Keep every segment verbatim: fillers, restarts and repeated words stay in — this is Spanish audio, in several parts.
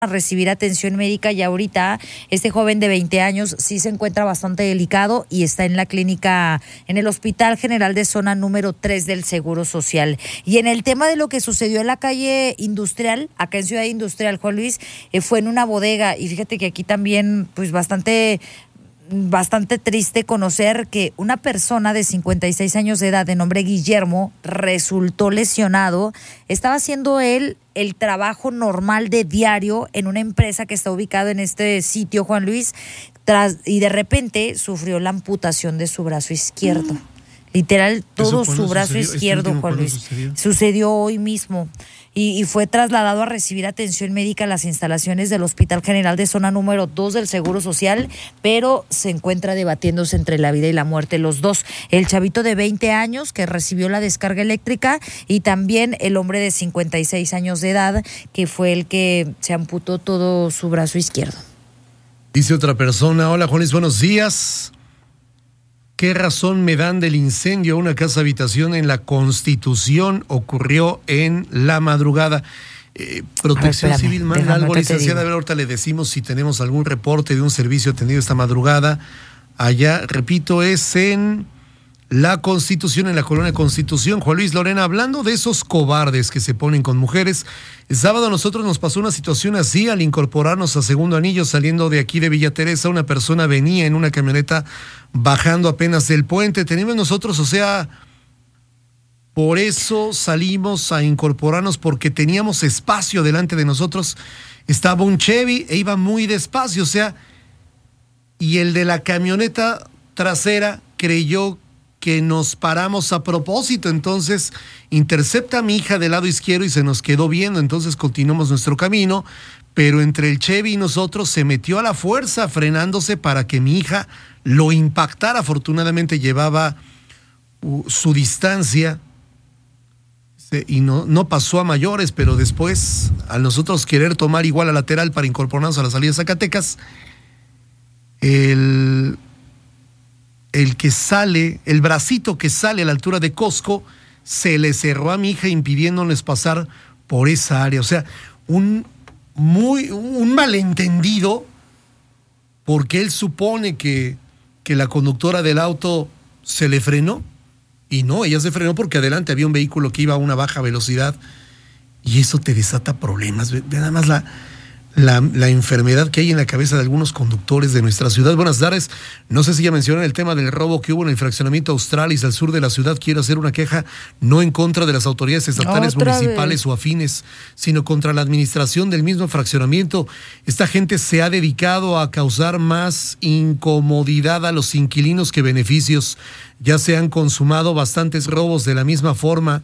a recibir atención médica y ahorita este joven de veinte años sí se encuentra bastante delicado y está en la clínica, en el Hospital General de Zona número tres del Seguro Social. Y en el tema de lo que sucedió en la calle Industrial, acá en Ciudad Industrial, Juan Luis, eh, fue en una bodega y fíjate que aquí también pues bastante... bastante triste conocer que una persona de cincuenta y seis años de edad de nombre Guillermo resultó lesionado. Estaba haciendo él el trabajo normal de diario en una empresa que está ubicada en este sitio, Juan Luis, tras, y de repente sufrió la amputación de su brazo izquierdo. Mm. Literal, todo su brazo sucedió? izquierdo, este Juan Luis. Sucedió? sucedió hoy mismo. Y, y fue trasladado a recibir atención médica a las instalaciones del Hospital General de Zona número dos del Seguro Social, pero se encuentra debatiéndose entre la vida y la muerte los dos. El chavito de veinte años que recibió la descarga eléctrica y también el hombre de cincuenta y seis años de edad que fue el que se amputó todo su brazo izquierdo. Dice otra persona: hola Juan Luis, buenos días. ¿Qué razón me dan del incendio a una casa habitación en la Constitución? Ocurrió en la madrugada. Eh, Protección Espérame, Civil manda algo, licenciada. A ver, ahorita le decimos si tenemos algún reporte de un servicio atendido esta madrugada. Allá, repito, es en la Constitución, en la colonia Constitución. Juan Luis, Lorena, hablando de esos cobardes que se ponen con mujeres, el sábado a nosotros nos pasó una situación así al incorporarnos a Segundo Anillo saliendo de aquí de Villa Teresa. Una persona venía en una camioneta bajando apenas del puente. Teníamos nosotros, o sea, por eso salimos a incorporarnos, porque teníamos espacio delante de nosotros. Estaba un Chevy e iba muy despacio, o sea, y el de la camioneta trasera creyó que nos paramos a propósito, entonces intercepta a mi hija del lado izquierdo y se nos quedó viendo, entonces continuamos nuestro camino, pero entre el Chevy y nosotros se metió a la fuerza frenándose para que mi hija lo impactara. Afortunadamente llevaba uh, su distancia y no, no pasó a mayores, pero después, al nosotros querer tomar igual a lateral para incorporarnos a la salida de Zacatecas, el... el que sale, el bracito que sale a la altura de Costco, se le cerró a mi hija impidiéndoles pasar por esa área. O sea, un, muy, un malentendido, porque él supone que, que la conductora del auto se le frenó, y no, ella se frenó porque adelante había un vehículo que iba a una baja velocidad, y eso te desata problemas. Ve, ve nada más la... La, la enfermedad que hay en la cabeza de algunos conductores de nuestra ciudad. Buenas tardes. No sé si ya mencionan el tema del robo que hubo en el fraccionamiento Australis al sur de la ciudad. Quiero hacer una queja no en contra de las autoridades estatales, Otra municipales vez. o afines, sino contra la administración del mismo fraccionamiento. Esta gente se ha dedicado a causar más incomodidad a los inquilinos que beneficios. Ya se han consumado bastantes robos de la misma forma,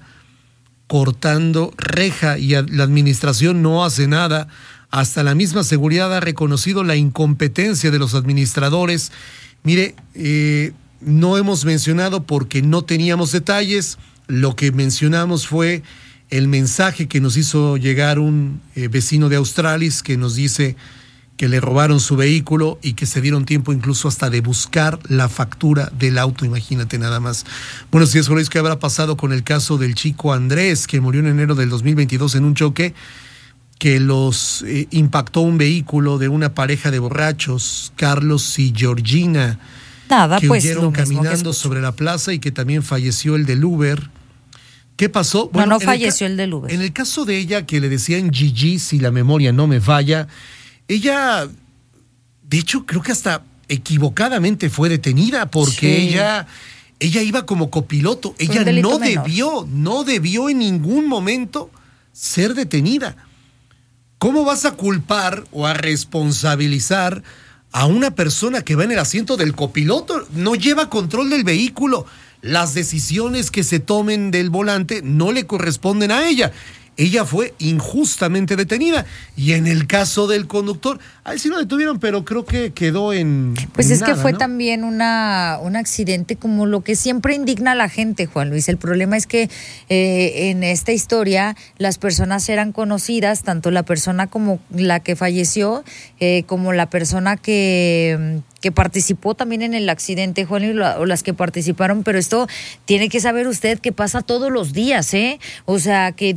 cortando reja, y la administración no hace nada. Hasta la misma seguridad ha reconocido la incompetencia de los administradores. Mire, eh, no hemos mencionado porque no teníamos detalles. Lo que mencionamos fue el mensaje que nos hizo llegar un eh, vecino de Australis, que nos dice que le robaron su vehículo y que se dieron tiempo incluso hasta de buscar la factura del auto. Imagínate nada más. Buenos días, Jorge. ¿Qué habrá pasado con el caso del chico Andrés, que murió en enero del dos mil veintidós en un choque que los eh, impactó un vehículo de una pareja de borrachos, Carlos y Georgina, Nada, que pues, huyeron caminando sobre la plaza, y que también falleció el del Uber? ¿Qué pasó? Bueno, no, no falleció el, el del Uber. En el caso de ella, que le decían Gigi, si la memoria no me falla, ella, de hecho, creo que hasta equivocadamente fue detenida, porque sí. ella... ella iba como copiloto. Ella no menor. debió, no debió en ningún momento ser detenida. ¿Cómo vas a culpar o a responsabilizar a una persona que va en el asiento del copiloto? No lleva control del vehículo. Las decisiones que se tomen del volante no le corresponden a ella. Ella fue injustamente detenida. Y en el caso del conductor, a él sí lo detuvieron, pero creo que quedó en Pues en es nada, que fue ¿no? también una un accidente, como lo que siempre indigna a la gente, Juan Luis. El problema es que eh, en esta historia las personas eran conocidas, tanto la persona como la que falleció, eh, como la persona que... que participó también en el accidente, Juan, o las que participaron, pero esto tiene que saber usted que pasa todos los días, ¿eh? O sea, que diario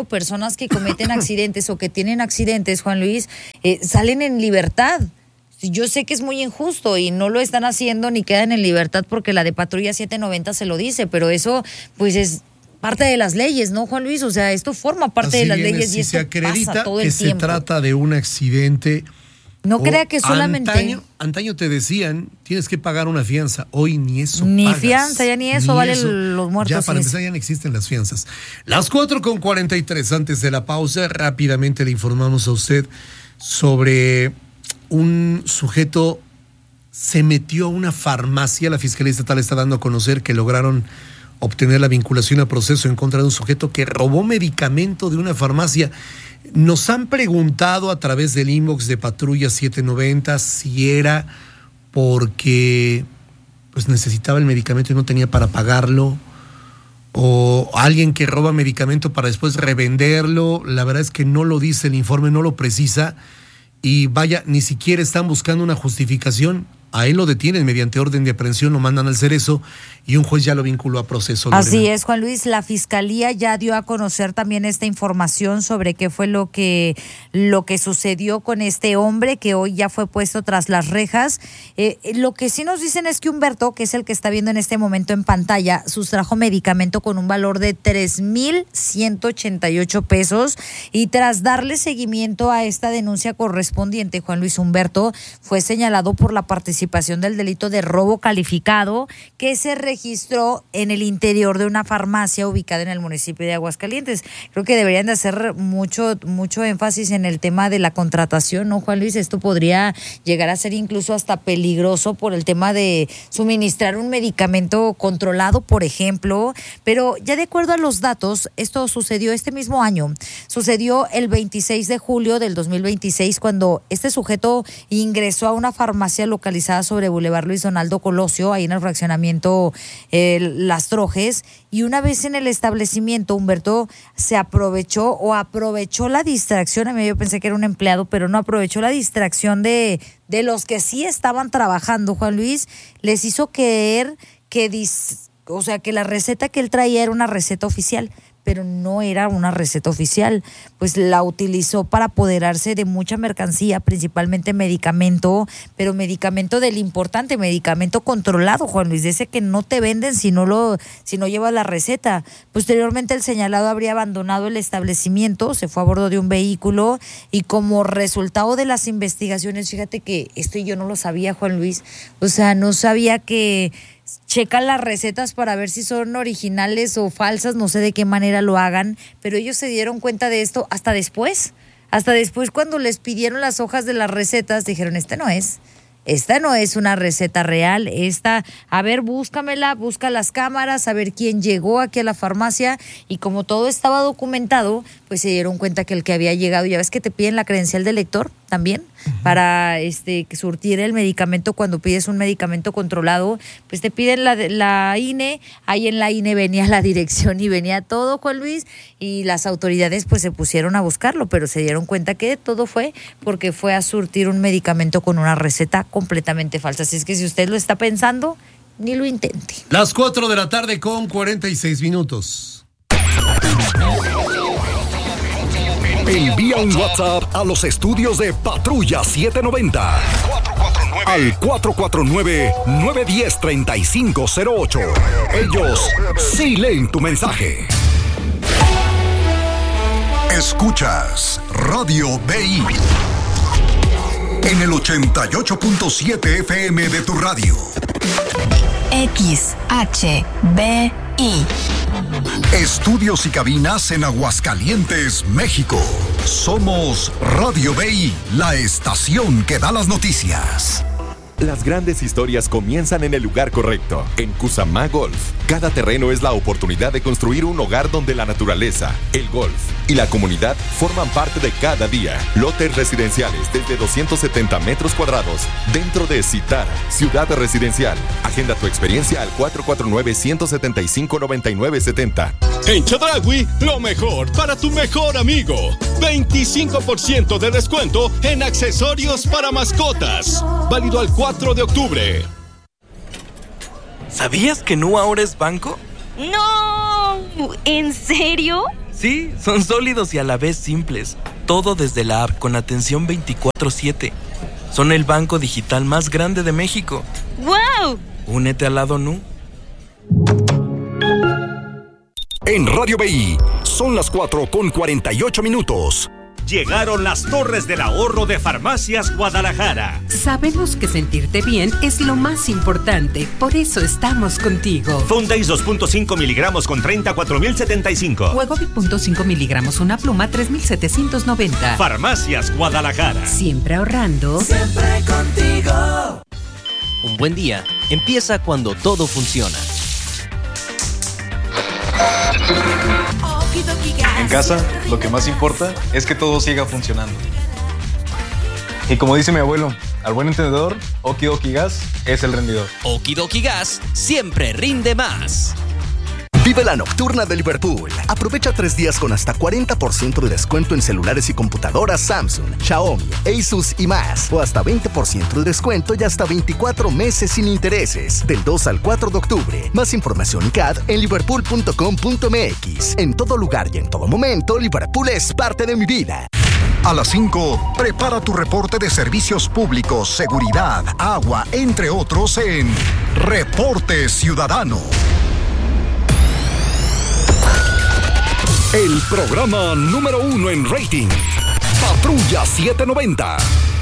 visto personas que cometen accidentes o que tienen accidentes, Juan Luis, eh, salen en libertad. Yo sé que es muy injusto y no lo están haciendo ni quedan en libertad porque la de Patrulla setecientos noventa se lo dice, pero eso pues es parte de las leyes, ¿no, Juan Luis? O sea, esto forma parte Así de las viene, leyes si y esto se acredita pasa todo que el se tiempo. trata de un accidente. No crea que solamente... Antaño, antaño te decían, tienes que pagar una fianza. Hoy ni eso Ni pagas. fianza, ya ni eso, Ni vale eso. los muertos. Ya para sí, empezar ya no existen las fianzas. Las cuatro con cuarenta y tres, antes de la pausa, rápidamente le informamos a usted sobre un sujeto se metió a una farmacia. La Fiscalía Estatal está dando a conocer que lograron obtener la vinculación a proceso en contra de un sujeto que robó medicamento de una farmacia. Nos han preguntado a través del inbox de Patrulla setecientos noventa si era porque pues necesitaba el medicamento y no tenía para pagarlo, o alguien que roba medicamento para después revenderlo. La verdad es que no lo dice el informe, no lo precisa, y vaya, ni siquiera están buscando una justificación. A él lo detienen mediante orden de aprehensión, lo mandan al cerezo y un juez ya lo vinculó a proceso. Lorena. Así es, Juan Luis. La Fiscalía ya dio a conocer también esta información sobre qué fue lo que, lo que sucedió con este hombre que hoy ya fue puesto tras las rejas. Eh, lo que sí nos dicen es que Humberto, que es el que está viendo en este momento en pantalla, sustrajo medicamento con un valor de tres mil ciento ochenta y ocho pesos, y tras darle seguimiento a esta denuncia correspondiente, Juan Luis, Humberto fue señalado por la participación del delito de robo calificado que se registró en el interior de una farmacia ubicada en el municipio de Aguascalientes. Creo que deberían de hacer mucho, mucho énfasis en el tema de la contratación, ¿no, Juan Luis? Esto podría llegar a ser incluso hasta peligroso por el tema de suministrar un medicamento controlado, por ejemplo, pero ya de acuerdo a los datos, esto sucedió este mismo año, sucedió el veintiséis de julio del dos mil veintiséis, cuando este sujeto ingresó a una farmacia localizada sobre Boulevard Luis Donaldo Colosio, ahí en el fraccionamiento eh, Las Trojes, y una vez en el establecimiento, Humberto se aprovechó o aprovechó la distracción. A mí yo pensé que era un empleado, pero no, aprovechó la distracción de, de los que sí estaban trabajando, Juan Luis. Les hizo creer que, dis, o sea, que la receta que él traía era una receta oficial, pero no era una receta oficial, pues la utilizó para apoderarse de mucha mercancía, principalmente medicamento, pero medicamento del importante, medicamento controlado, Juan Luis, de ese que no te venden si no lo, si no llevas la receta. Posteriormente el señalado habría abandonado el establecimiento, se fue a bordo de un vehículo, y como resultado de las investigaciones, fíjate que esto yo no lo sabía, Juan Luis, o sea, no sabía que checan las recetas para ver si son originales o falsas, no sé de qué manera lo hagan, pero ellos se dieron cuenta de esto hasta después, hasta después cuando les pidieron las hojas de las recetas, dijeron, esta no es, esta no es una receta real, esta, a ver, búscamela, busca las cámaras, a ver quién llegó aquí a la farmacia, y como todo estaba documentado, pues se dieron cuenta que el que había llegado, ya ves que te piden la credencial del lector también, uh-huh, para este surtir el medicamento cuando pides un medicamento controlado, pues te piden la, la I N E, ahí en la I N E venía la dirección y venía todo, Juan Luis, y las autoridades pues se pusieron a buscarlo, pero se dieron cuenta que todo fue porque fue a surtir un medicamento con una receta completamente falsa. Así es que si usted lo está pensando, ni lo intente. Las cuatro de la tarde con cuarenta y seis minutos. Envía un WhatsApp a los estudios de Patrulla setecientos noventa al cuatro cuatro nueve, nueve uno cero, tres cinco cero ocho. Ellos sí leen tu mensaje. Escuchas Radio B I en el ochenta y ocho punto siete F M de tu radio. X H B I. Estudios y cabinas en Aguascalientes, México. Somos Radio B I, la estación que da las noticias. Las grandes historias comienzan en el lugar correcto, en Cusamá Golf. Cada terreno es la oportunidad de construir un hogar donde la naturaleza, el golf y la comunidad forman parte de cada día. Lotes residenciales desde doscientos setenta metros cuadrados dentro de Citara, ciudad residencial. Agenda tu experiencia al cuatro cuatro nueve, uno siete cinco, nueve nueve siete cero. En Chedraui, lo mejor para tu mejor amigo. veinticinco por ciento de descuento en accesorios para mascotas. Válido al cuatro de octubre. ¿Sabías que Nu ahora es banco? ¡No! ¿En serio? Sí, son sólidos y a la vez simples. Todo desde la app con atención veinticuatro siete. Son el banco digital más grande de México. ¡Wow! Únete al lado Nu. En Radio B I, son las cuatro con cuarenta y ocho minutos. Llegaron las torres del ahorro de Farmacias Guadalajara. Sabemos que sentirte bien es lo más importante, por eso estamos contigo. Fondeis dos punto cinco miligramos con treinta, cuatro mil setenta y cinco. Wegovy punto cinco miligramos una pluma, tres mil setecientos noventa. Farmacias Guadalajara. Siempre ahorrando. Siempre contigo. Un buen día empieza cuando todo funciona. En casa, lo que más importa es que todo siga funcionando. Y como dice mi abuelo, al buen entendedor, Okidoki Gas es el rendidor. Okidoki Gas siempre rinde más. Vive la nocturna de Liverpool. Aprovecha tres días con hasta cuarenta por ciento de descuento en celulares y computadoras Samsung, Xiaomi, Asus y más. O hasta veinte por ciento de descuento y hasta veinticuatro meses sin intereses. Del dos al cuatro de octubre. Más información y C A D en liverpool punto com punto m x. En todo lugar y en todo momento, Liverpool es parte de mi vida. A las cinco, prepara tu reporte de servicios públicos, seguridad, agua, entre otros en Reporte Ciudadano. El programa número uno en rating. Patrulla setecientos noventa.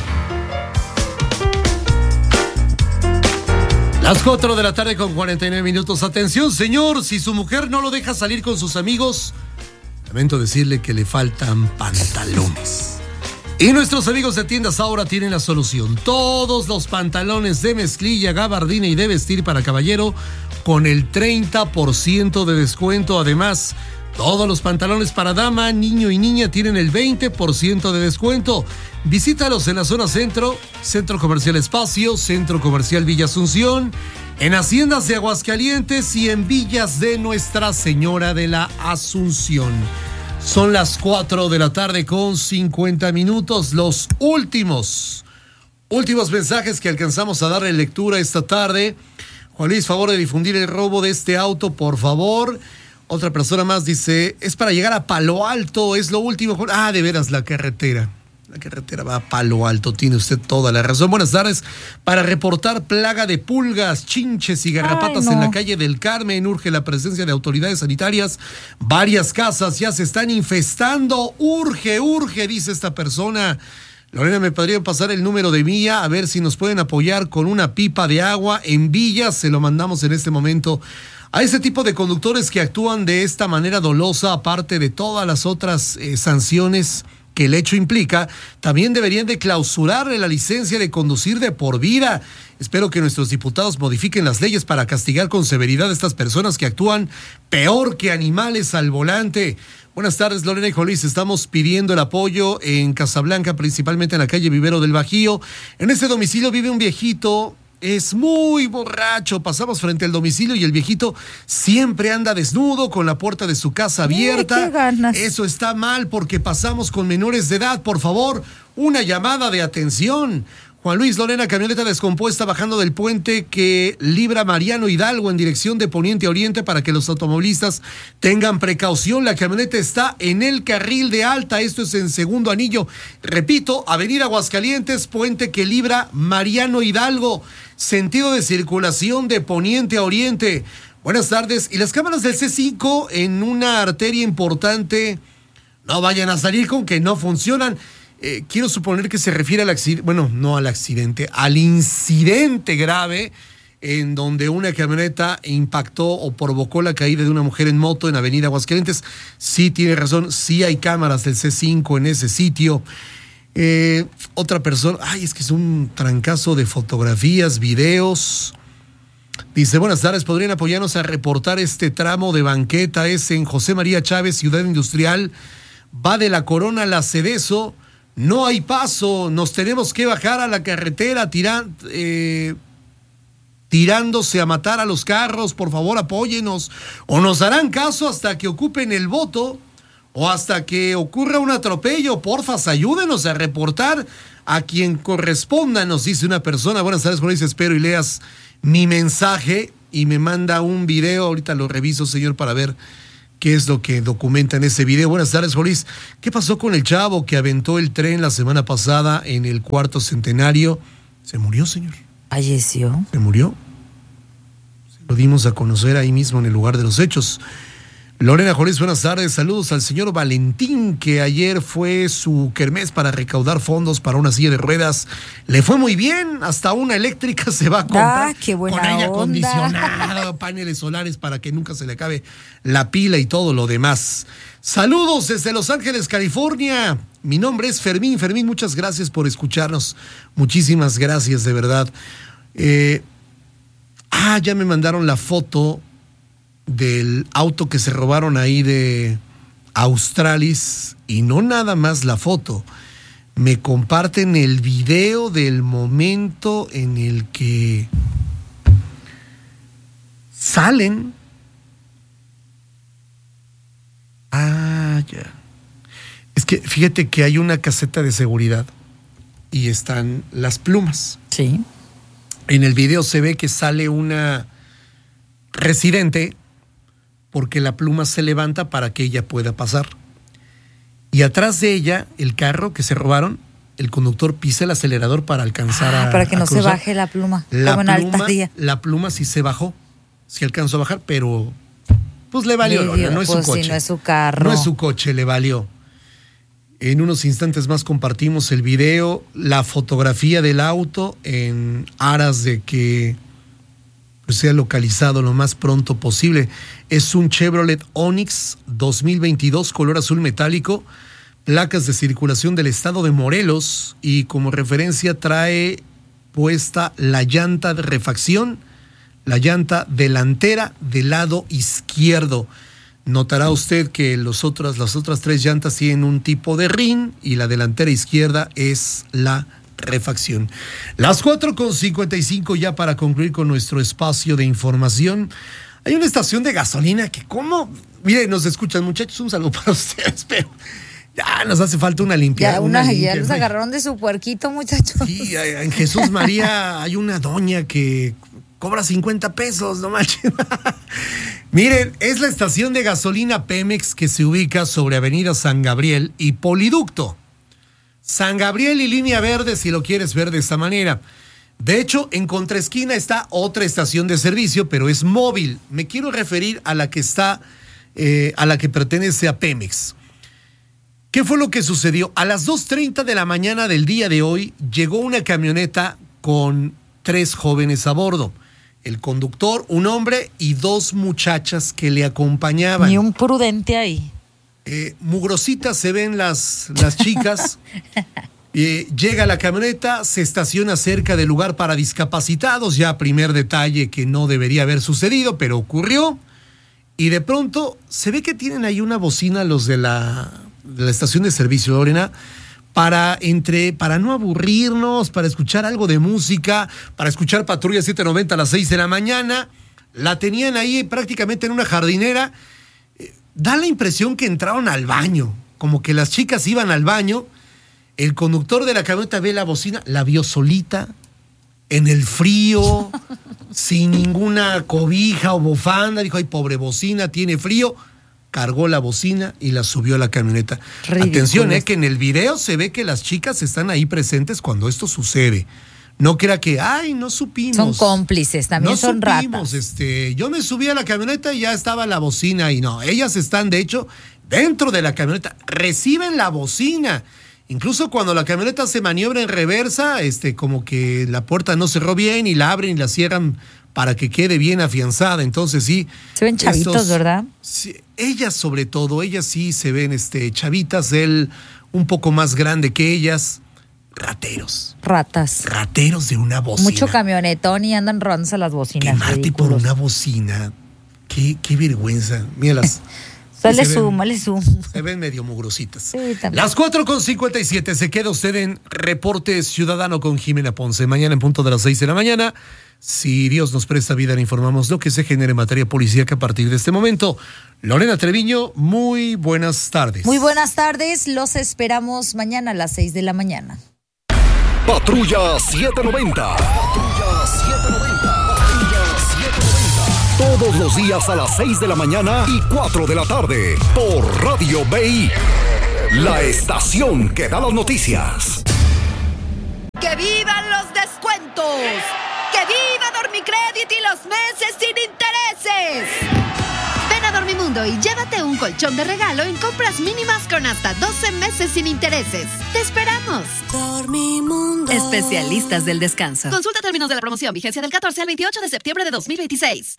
Las cuatro de la tarde con cuarenta y nueve minutos. Atención, señor, si su mujer no lo deja salir con sus amigos, lamento decirle que le faltan pantalones. Y nuestros amigos de Tiendas Ahora tienen la solución. Todos los pantalones de mezclilla, gabardina y de vestir para caballero con el treinta por ciento de descuento. Además, todos los pantalones para dama, niño y niña tienen el veinte por ciento de descuento. Visítalos en la zona centro, Centro Comercial Espacio, Centro Comercial Villa Asunción, en Haciendas de Aguascalientes y en Villas de Nuestra Señora de la Asunción. Son las cuatro de la tarde con cincuenta minutos. Los últimos, últimos mensajes que alcanzamos a darle lectura esta tarde. Juan Luis, favor de difundir el robo de este auto, por favor. Otra persona más dice, es para llegar a Palo Alto, es lo último. Ah, de veras, la carretera. La carretera va a Palo Alto, tiene usted toda la razón. Buenas tardes. Para reportar plaga de pulgas, chinches y garrapatas Ay, no. en la calle del Carmen, urge la presencia de autoridades sanitarias. Varias casas ya se están infestando. Urge, urge, dice esta persona. Lorena, ¿me podrían pasar el número de Villa? A ver si nos pueden apoyar con una pipa de agua en Villa. Se lo mandamos en este momento. A ese tipo de conductores que actúan de esta manera dolosa, aparte de todas las otras eh, sanciones que el hecho implica, también deberían de clausurarle la licencia de conducir de por vida. Espero que nuestros diputados modifiquen las leyes para castigar con severidad a estas personas que actúan peor que animales al volante. Buenas tardes, Lorena y Luis. Estamos pidiendo el apoyo en Casablanca, principalmente en la calle Vivero del Bajío. En este domicilio vive un viejito. Es muy borracho. Pasamos frente al domicilio y el viejito siempre anda desnudo con la puerta de su casa abierta. ¡Qué ganas! Eso está mal porque pasamos con menores de edad. Por favor, una llamada de atención. Juan Luis, Lorena, camioneta descompuesta bajando del puente que libra Mariano Hidalgo en dirección de poniente a oriente para que los automovilistas tengan precaución. La camioneta está en el carril de alta. Esto es en segundo anillo. Repito, avenida Aguascalientes, puente que libra Mariano Hidalgo. Sentido de circulación de poniente a oriente. Buenas tardes. Y las cámaras del C cinco en una arteria importante no vayan a salir con que no funcionan. Eh, quiero suponer que se refiere al accidente, bueno, no al accidente, al incidente grave en donde una camioneta impactó o provocó la caída de una mujer en moto en Avenida Aguascalientes. Sí, tiene razón, sí hay cámaras del C cinco en ese sitio. Eh, otra persona, ay, es que es un trancazo de fotografías, videos. Dice, buenas tardes, ¿podrían apoyarnos a reportar este tramo de banqueta? Es en José María Chávez, Ciudad Industrial, va de la Corona a la Cerezo. No hay paso, nos tenemos que bajar a la carretera tiran, eh, tirándose a matar a los carros. Por favor, apóyenos. O nos harán caso hasta que ocupen el voto o hasta que ocurra un atropello. Porfas, ayúdenos a reportar a quien corresponda, nos dice una persona. Buenas tardes, por ahí espero y leas mi mensaje y me manda un video. Ahorita lo reviso, señor, para ver qué es lo que documenta en ese video. Buenas tardes, Jolis. ¿Qué pasó con el chavo que aventó el tren la semana pasada en el cuarto centenario? Se murió, señor. Falleció. Se murió. Se lo dimos a conocer ahí mismo en el lugar de los hechos. Lorena Jolis, buenas tardes. Saludos al señor Valentín, que ayer fue su kermés para recaudar fondos para una silla de ruedas. Le fue muy bien, hasta una eléctrica se va a comprar. Ah, qué buena con aire onda. acondicionado, paneles solares para que nunca se le acabe la pila y todo lo demás. Saludos desde Los Ángeles, California. Mi nombre es Fermín. Fermín, muchas gracias por escucharnos. Muchísimas gracias, de verdad. Eh, ah, ya me mandaron la foto del auto que se robaron ahí de Australis, y no nada más la foto, me comparten el video del momento en el que salen. Ah, ya. Es que fíjate que hay una caseta de seguridad y están las plumas. Sí. En el video se ve que sale una residente porque la pluma se levanta para que ella pueda pasar. Y atrás de ella, el carro que se robaron, el conductor pisa el acelerador para alcanzar ah, a para que no a cruzar. se baje la pluma, la como en pluma, Altadía. La pluma sí se bajó, sí alcanzó a bajar, pero pues le valió, Le dio, no es pues, su coche. Si no es su carro. No es su coche, le valió. En unos instantes más compartimos el video, la fotografía del auto en aras de que sea localizado lo más pronto posible. Es un Chevrolet Onix dos mil veintidós, color azul metálico, placas de circulación del estado de Morelos, y como referencia trae puesta la llanta de refacción, la llanta delantera del lado izquierdo. Notará usted que los otras, las otras tres llantas tienen un tipo de rin y la delantera izquierda es la refacción. Las cuatro con cincuenta y cinco ya para concluir con nuestro espacio de información. Hay una estación de gasolina que como, miren, nos escuchan muchachos, un saludo para ustedes, pero ya nos hace falta una limpieza. Ya, una, una ya limpia, los ¿no? agarraron de su puerquito, muchachos. Sí, en Jesús María hay una doña que cobra cincuenta pesos, no manches. Miren, es la estación de gasolina Pemex que se ubica sobre Avenida San Gabriel y Poliducto. San Gabriel y Línea Verde, si lo quieres ver de esta manera. De hecho, en contraesquina está otra estación de servicio, pero es móvil. Me quiero referir a la que está, eh, a la que pertenece a Pemex. ¿Qué fue lo que sucedió? A las dos treinta de la mañana del día de hoy llegó una camioneta con tres jóvenes a bordo. El conductor, un hombre y dos muchachas que le acompañaban. Ni un prudente ahí. Eh, mugrositas se ven las, las chicas. eh, llega la camioneta, se estaciona cerca del lugar para discapacitados. Ya primer detalle que no debería haber sucedido, pero ocurrió. Y de pronto se ve que tienen ahí una bocina los de la, de la estación de servicio, Lorena, para, entre, para no aburrirnos, para escuchar algo de música, para escuchar Patrulla siete noventa a las seis de la mañana. La tenían ahí prácticamente en una jardinera. Da la impresión que entraron al baño, como que las chicas iban al baño. El conductor de la camioneta ve la bocina, la vio solita, en el frío, sin ninguna cobija o bufanda. Dijo, ay, pobre bocina, tiene frío. Cargó la bocina y la subió a la camioneta. Ridículo. Atención, eh, que en el video se ve que las chicas están ahí presentes cuando esto sucede. No crea que, ay, no supimos. Son cómplices, también no son supimos, ratas. Este, yo me subí a la camioneta y ya estaba la bocina y no, ellas están de hecho dentro de la camioneta, reciben la bocina. Incluso cuando la camioneta se maniobra en reversa, este, como que la puerta no cerró bien y la abren y la cierran para que quede bien afianzada. Entonces sí. Se ven chavitos, estos, ¿verdad? Sí, ellas sobre todo, ellas sí se ven este, chavitas, él un poco más grande que ellas. Rateros. Ratas. Rateros de una bocina. Mucho camionetón y andan robándose las bocinas. Quemarte por una bocina. Qué, qué vergüenza. Míralas. Dale zoom, dale zoom. Se ven medio mugrositas. Sí, también. Las cuatro con cincuenta y siete. Se queda usted en Reporte Ciudadano con Jimena Ponce. Mañana en punto de las seis de la mañana. Si Dios nos presta vida, le informamos lo que se genere en materia policíaca a partir de este momento. Lorena Treviño, muy buenas tardes. Muy buenas tardes. Los esperamos mañana a las seis de la mañana. Patrulla siete noventa. Patrulla siete noventa. Patrulla siete noventa. Todos los días a las seis de la mañana y cuatro de la tarde por Radio B I, la estación que da las noticias. ¡Que vivan los descuentos! ¡Que viva Dormicrédito y los meses sin intereses! Ven a Dormimundo y llévate un colchón de regalo en compras mínimas con hasta doce meses sin intereses. ¡Te esperamos! Dormimundo. Especialistas del descanso. Consulta términos de la promoción. Vigencia del catorce al veintiocho de septiembre de dos mil veintiséis.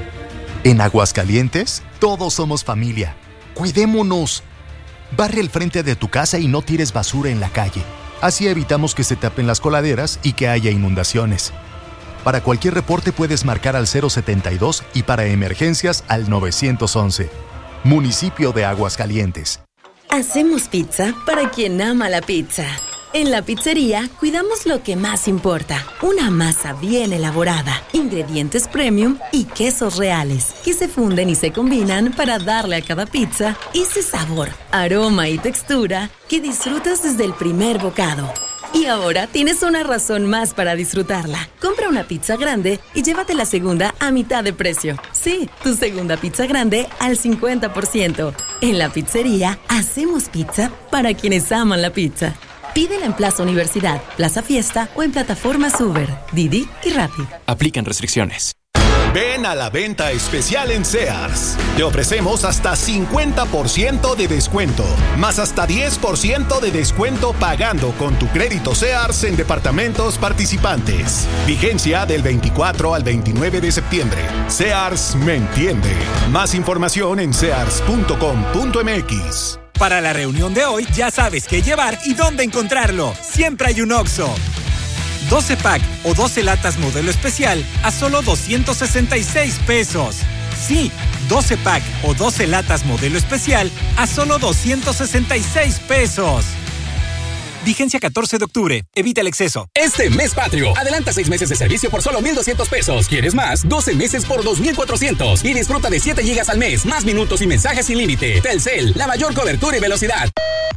En Aguascalientes, todos somos familia. Cuidémonos. Barre el frente de tu casa y no tires basura en la calle. Así evitamos que se tapen las coladeras y que haya inundaciones. Para cualquier reporte puedes marcar al cero setenta y dos y para emergencias al nueve once. Municipio de Aguascalientes. Hacemos pizza para quien ama la pizza. En la pizzería cuidamos lo que más importa. Una masa bien elaborada, ingredientes premium y quesos reales que se funden y se combinan para darle a cada pizza ese sabor, aroma y textura que disfrutas desde el primer bocado. Y ahora tienes una razón más para disfrutarla. Compra una pizza grande y llévate la segunda a mitad de precio. Sí, tu segunda pizza grande al cincuenta por ciento. En la pizzería hacemos pizza para quienes aman la pizza. Pídela en Plaza Universidad, Plaza Fiesta o en plataformas Uber, Didi y Rappi. Aplican restricciones. Ven a la venta especial en Sears. Te ofrecemos hasta cincuenta por ciento de descuento, más hasta diez por ciento de descuento pagando con tu crédito Sears en departamentos participantes. Vigencia del veinticuatro al veintinueve de septiembre. Sears me entiende. Más información en sears punto com punto m x. Para la reunión de hoy ya sabes qué llevar y dónde encontrarlo. Siempre hay un Oxxo. doce pack o doce latas modelo especial a solo doscientos sesenta y seis pesos. Sí, doce pack o doce latas modelo especial a solo doscientos sesenta y seis pesos. Vigencia catorce de octubre. Evita el exceso. Este mes patrio, adelanta seis meses de servicio por solo mil doscientos pesos. ¿Quieres más? doce meses por dos mil cuatrocientos. Y disfruta de siete gigas al mes, más minutos y mensajes sin límite. Telcel, la mayor cobertura y velocidad.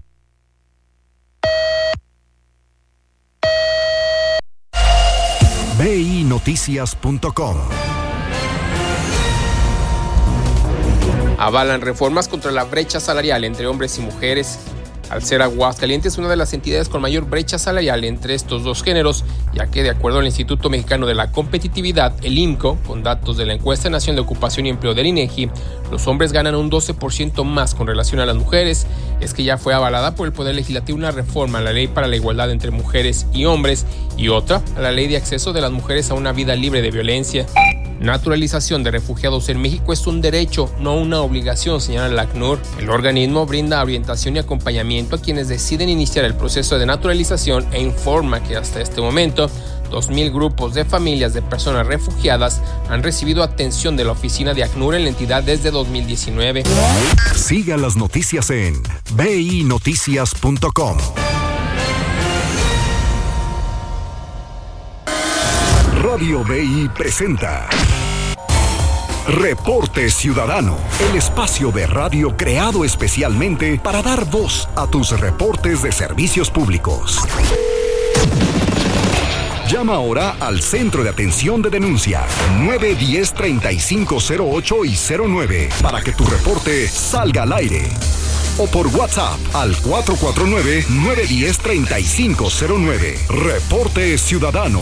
B I noticias punto com. Avalan reformas contra la brecha salarial entre hombres y mujeres. Al ser Aguascalientes una de las entidades con mayor brecha salarial entre estos dos géneros, ya que de acuerdo al Instituto Mexicano de la Competitividad, el I M C O, con datos de la Encuesta Nacional de Ocupación y Empleo del INEGI, los hombres ganan un doce por ciento más con relación a las mujeres. Es que ya fue avalada por el Poder Legislativo una reforma a la Ley para la Igualdad entre Mujeres y Hombres y otra a la Ley de Acceso de las Mujeres a una Vida Libre de Violencia. Naturalización de refugiados en México es un derecho, no una obligación, señala la ACNUR. El organismo brinda orientación y acompañamiento a quienes deciden iniciar el proceso de naturalización e informa que hasta este momento dos mil grupos de familias de personas refugiadas han recibido atención de la oficina de ACNUR en la entidad desde dos mil diecinueve. Siga las noticias en B I noticias punto com. Radio B I presenta Reporte Ciudadano, el espacio de radio creado especialmente para dar voz a tus reportes de servicios públicos. Llama ahora al Centro de Atención de Denuncia nueve uno cero, tres cinco cero ocho y cero nueve para que tu reporte salga al aire. O por WhatsApp al cuatro cuatro nueve, nueve uno cero, tres cinco cero nueve. Reporte Ciudadano.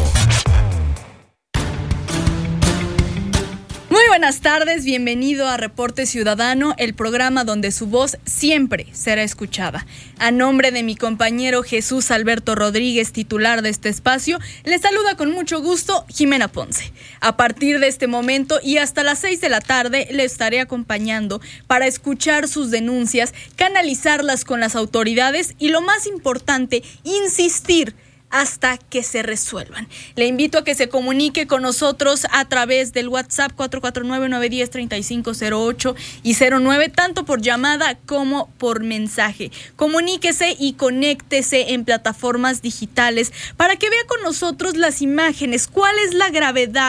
Muy buenas tardes, bienvenido a Reporte Ciudadano, el programa donde su voz siempre será escuchada. A nombre de mi compañero Jesús Alberto Rodríguez, titular de este espacio, le saluda con mucho gusto Jimena Ponce. A partir de este momento y hasta las seis de la tarde le estaré acompañando para escuchar sus denuncias, canalizarlas con las autoridades y, lo más importante, insistir hasta que se resuelvan. Le invito a que se comunique con nosotros a través del WhatsApp cuatro cuatro nueve, nueve uno cero, tres cinco cero ocho y cero nueve, tanto por llamada como por mensaje. Comuníquese y conéctese en plataformas digitales para que vea con nosotros las imágenes, cuál es la gravedad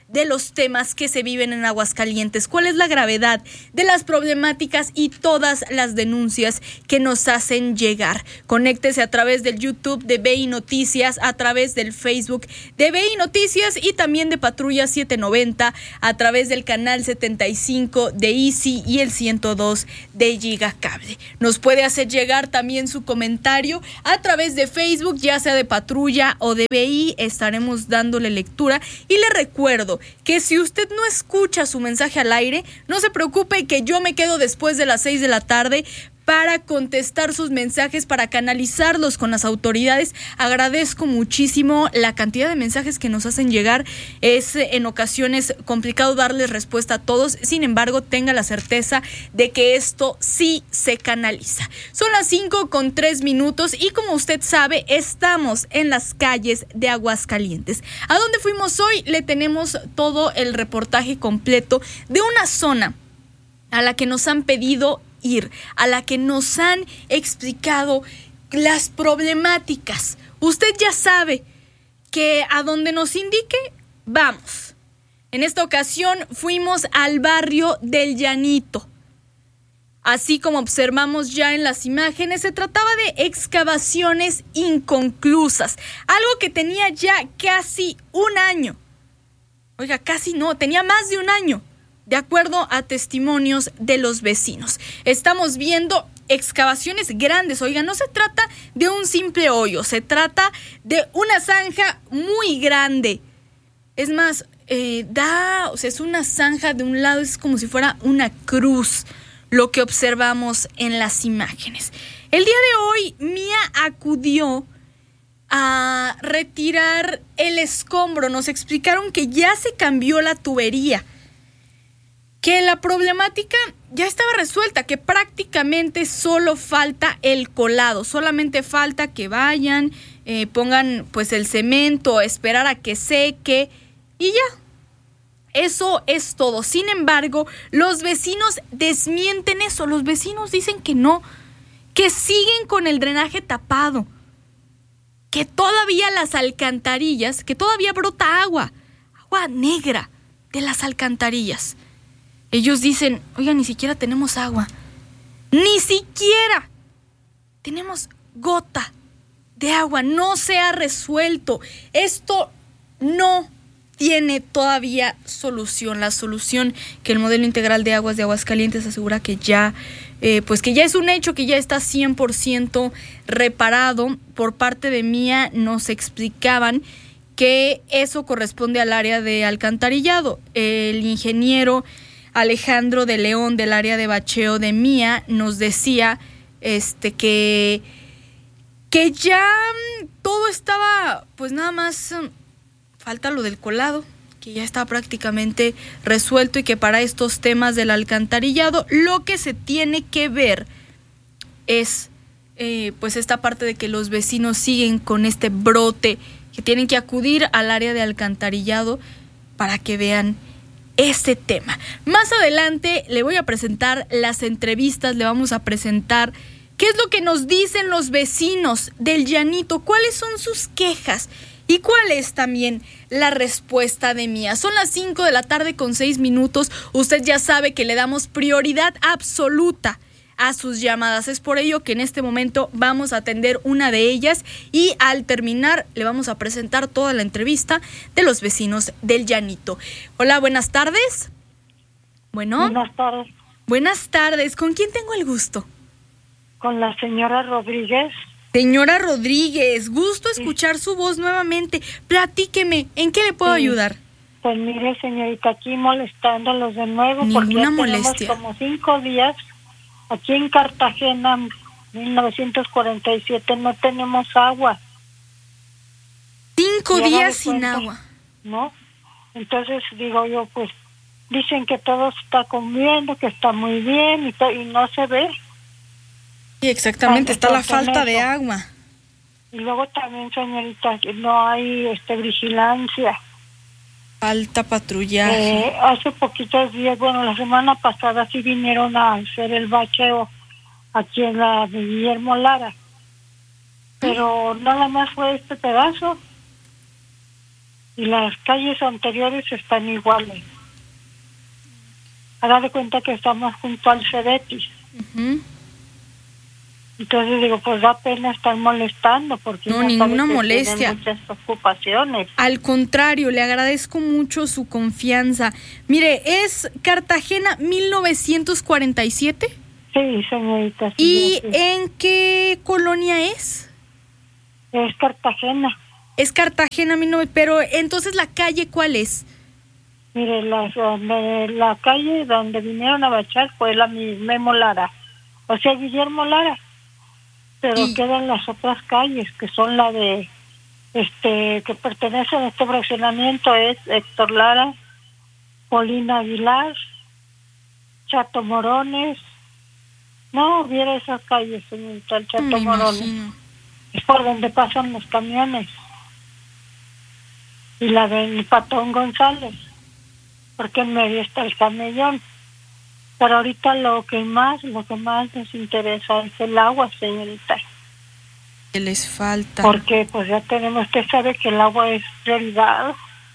de los temas que se viven en Aguascalientes, cuál es la gravedad de las problemáticas y todas las denuncias que nos hacen llegar. Conéctese a través del YouTube de B I Noticias, a través del Facebook de B I Noticias y también de Patrulla setecientos noventa, a través del canal setenta y cinco de Easy y el ciento dos de Gigacable. Nos puede hacer llegar también su comentario a través de Facebook, ya sea de Patrulla o de B I, estaremos dándole lectura. Y le recuerdo que si usted no escucha su mensaje al aire, no se preocupe, que yo me quedo después de las seis de la tarde para contestar sus mensajes, para canalizarlos con las autoridades. Agradezco muchísimo la cantidad de mensajes que nos hacen llegar. Es en ocasiones complicado darles respuesta a todos, sin embargo, tenga la certeza de que esto sí se canaliza. Son las cinco con tres minutos y como usted sabe, estamos en las calles de Aguascalientes. ¿A dónde fuimos hoy? Le tenemos todo el reportaje completo de una zona a la que nos han pedido ir, a la que nos han explicado las problemáticas. Usted ya sabe que a donde nos indique, vamos. En esta ocasión fuimos al barrio del Llanito. Así como observamos ya en las imágenes, se trataba de excavaciones inconclusas, algo que tenía ya casi un año. Oiga, casi no, tenía más de un año, de acuerdo a testimonios de los vecinos. Estamos viendo excavaciones grandes. Oiga, no se trata de un simple hoyo, se trata de una zanja muy grande. Es más, eh, da, o sea, es una zanja de un lado, es como si fuera una cruz, lo que observamos en las imágenes. El día de hoy, Mía acudió a retirar el escombro. Nos explicaron que ya se cambió la tubería, que la problemática ya estaba resuelta, que prácticamente solo falta el colado, solamente falta que vayan, eh, pongan pues el cemento, esperar a que seque y ya. Eso es todo. Sin embargo, los vecinos desmienten eso. Los vecinos dicen que no, que siguen con el drenaje tapado, que todavía las alcantarillas, que todavía brota agua, agua negra de las alcantarillas. Ellos dicen, oiga, ni siquiera tenemos agua, ni siquiera tenemos gota de agua, no se ha resuelto. Esto no tiene todavía solución. La solución que el modelo integral de aguas de Aguascalientes asegura que ya, eh, pues que ya es un hecho, que ya está cien por ciento reparado. Por parte de Mía nos explicaban que eso corresponde al área de alcantarillado. El ingeniero Alejandro de León del área de bacheo de Mía nos decía este que, que ya todo estaba, pues nada más falta lo del colado, que ya está prácticamente resuelto y que para estos temas del alcantarillado lo que se tiene que ver es eh, pues esta parte de que los vecinos siguen con este brote, que tienen que acudir al área de alcantarillado para que vean este tema. Más adelante le voy a presentar las entrevistas, le vamos a presentar qué es lo que nos dicen los vecinos del Llanito, cuáles son sus quejas y cuál es también la respuesta de Mía. Son las cinco de la tarde con seis minutos. Usted ya sabe que le damos prioridad absoluta a sus llamadas. Es por ello que en este momento vamos a atender una de ellas y al terminar le vamos a presentar toda la entrevista de los vecinos del Llanito. Hola, buenas tardes. Bueno. Buenas tardes. Buenas tardes. ¿Con quién tengo el gusto? Con la señora Rodríguez. Señora Rodríguez, gusto escuchar sí. su voz nuevamente. Platíqueme, ¿en qué le puedo sí. ayudar? Pues mire, señorita, aquí molestándolos de nuevo. Ninguna porque ya molestia. Tenemos como cinco días aquí en Cartagena, mil novecientos cuarenta y siete, no tenemos agua. Cinco y días sin cuenta, agua. ¿No? Entonces digo yo, pues dicen que todo se está comiendo, que está muy bien y, to- y no se ve. Sí, exactamente, está la falta de agua. Y luego también, señorita, no hay este vigilancia. Falta patrullaje. Eh, hace poquitos días, bueno, la semana pasada sí vinieron a hacer el bacheo aquí en la de Guillermo Lara. Pero nada más fue este pedazo. y las calles anteriores están iguales. Haga de cuenta que estamos junto al Cebetis. Uh-huh. Entonces digo, pues da pena estar molestando porque no, ninguna sabe que molestia. tiene muchas ocupaciones. Al contrario, le agradezco mucho su confianza. Mire, ¿es Cartagena mil novecientos cuarenta y siete? Sí, señorita. Sí, ¿Y sí. en qué colonia es? Es Cartagena. Es Cartagena mil novecientos, pero entonces la calle ¿cuál es? Mire, la, la, la calle donde vinieron a bachar fue la Memo Lara, o sea, Guillermo Lara. Pero y... quedan las otras calles, que son la de, este, que pertenecen a este fraccionamiento, es Héctor Lara, Polina Aguilar, Chato Morones. No, viera esas calles, señorita, el Chato Me Morones. Imagino. Es por donde pasan los camiones. Y la del Patón González, porque en medio está el camellón. Pero ahorita lo que más, lo que más nos interesa es el agua, señorita. Que les falta. Porque pues ya tenemos, usted sabe que el agua es prioridad.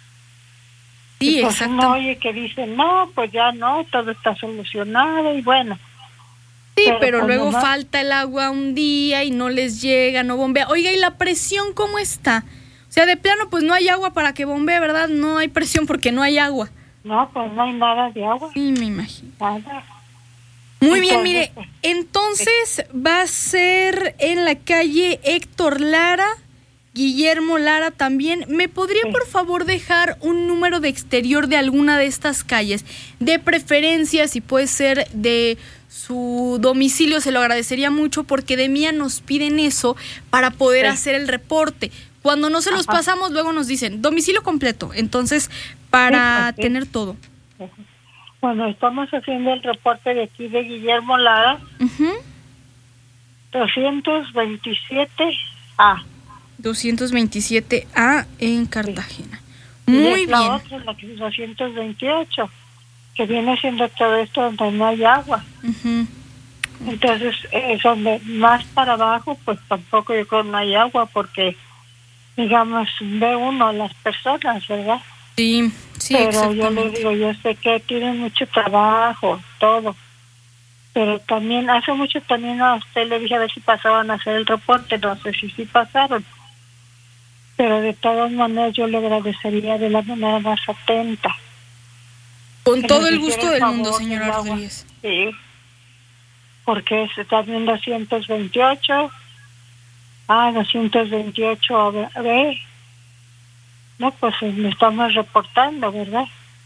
Sí, y pues exacto. uno oye que dicen, no, pues ya no, todo está solucionado y bueno. Sí, pero, pero pues luego nomás... falta el agua un día y no les llega, no bombea. Oiga, ¿y la presión cómo está? O sea, de plano pues no hay agua para que bombee, ¿verdad? No hay presión porque no hay agua. No, pues no hay nada de agua. Sí, me imagino. Nada. Muy bien, mire, entonces va a ser en la calle Héctor Lara, Guillermo Lara también. ¿Me podría, por favor, dejar un número de exterior de alguna de estas calles? De preferencia, si puede ser de su domicilio, se lo agradecería mucho, porque de mía nos piden eso para poder sí. hacer el reporte. Cuando no se los Ajá. pasamos, luego nos dicen domicilio completo. Entonces, para sí, pues, tener sí. todo. Bueno, estamos haciendo el reporte de aquí de Guillermo Lara. Uh-huh. doscientos veintisiete A. doscientos veintisiete A en Cartagena. Sí. Muy y bien. La otra, la que es doscientos veintiocho, que viene siendo todo esto donde no hay agua. Uh-huh. Entonces, es donde más para abajo, pues tampoco yo creo no hay agua, porque digamos, ve uno a las personas, ¿verdad? Sí, sí, pero yo le digo, yo sé que tienen mucho trabajo, todo, pero también, hace mucho también a usted le dije a ver si pasaban a hacer el reporte, no sé si sí pasaron, pero de todas maneras yo le agradecería de la manera más atenta. Con todo el gusto del mundo, señora Rodríguez. Sí, porque es también doscientos veintiocho, ah, doscientos veintiocho A B, no, pues le estamos reportando, ¿verdad?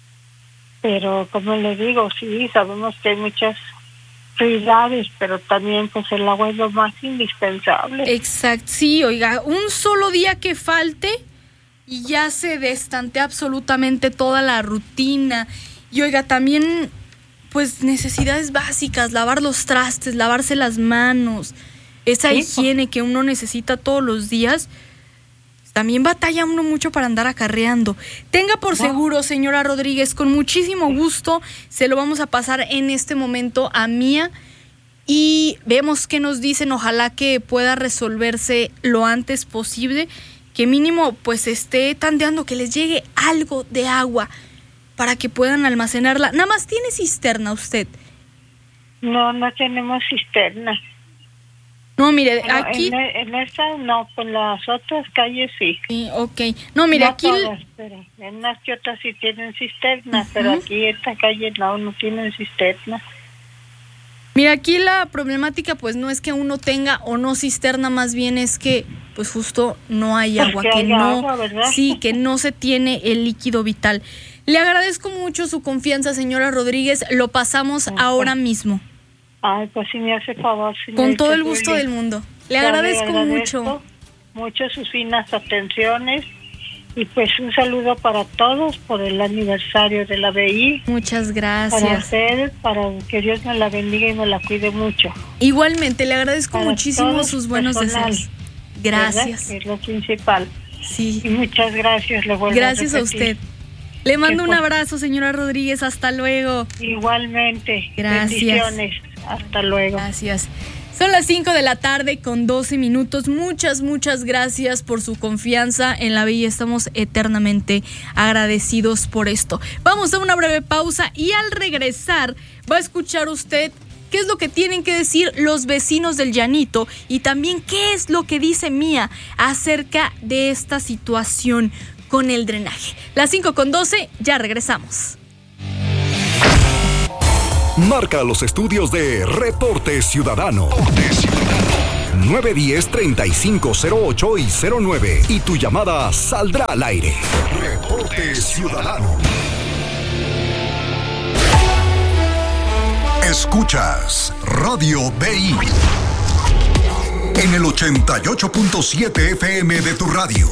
Pero como le digo, sí, sabemos que hay muchas prioridades, pero también pues el agua es lo más indispensable. Exacto, sí, oiga, un solo día que falte y ya se destantea absolutamente toda la rutina. Y oiga, también pues necesidades básicas, lavar los trastes, lavarse las manos, esa sí, higiene que uno necesita todos los días. También batalla uno mucho para andar acarreando. Tenga por seguro, señora Rodríguez, con muchísimo gusto se lo vamos a pasar en este momento a Mía y vemos qué nos dicen. Ojalá que pueda resolverse lo antes posible, que mínimo pues esté tanteando, que les llegue algo de agua para que puedan almacenarla. Nada más tiene cisterna usted. No, no tenemos cisterna. No, mire, no, aquí... En, en esta no, en las otras calles sí. Sí, ok. No, mire, no aquí... Todas, pero en unas que otras sí tienen cisterna, uh-huh. pero aquí esta calle no, no tienen cisterna. Mira, aquí la problemática pues no es que uno tenga o no cisterna, más bien es que pues justo no hay agua, pues que, que no... agua, ¿verdad? Sí, que no se tiene el líquido vital. Le agradezco mucho su confianza, señora Rodríguez. Lo pasamos uh-huh. ahora mismo. Ay, pues sí me hace favor, señorita. Con todo el gusto Julia. Del mundo. Le agradezco, le agradezco mucho. Mucho sus finas atenciones y pues un saludo para todos por el aniversario de la B I. Muchas gracias. Para ustedes, para que Dios nos la bendiga y nos la cuide mucho. Igualmente, le agradezco para muchísimo sus buenos personal, deseos. Gracias. ¿Verdad? Es lo principal. Sí. Y muchas gracias, le vuelvo Gracias a, a usted. Le mando un abrazo, señora Rodríguez. Hasta luego. Igualmente. Gracias. Bendiciones. Hasta luego. Gracias. Son las cinco de la tarde con doce minutos. Muchas, muchas gracias por su confianza en la Bella. Estamos eternamente agradecidos por esto. Vamos a una breve pausa y al regresar va a escuchar usted qué es lo que tienen que decir los vecinos del Llanito y también qué es lo que dice Mía acerca de esta situación con el drenaje. Las cinco con doce, ya regresamos. Marca los estudios de Reporte Ciudadano. nueve uno cero, treinta y cinco cero ocho y cero nueve y tu llamada saldrá al aire. Reporte Ciudadano. Escuchas Radio B I en el ochenta y ocho punto siete F M de tu radio.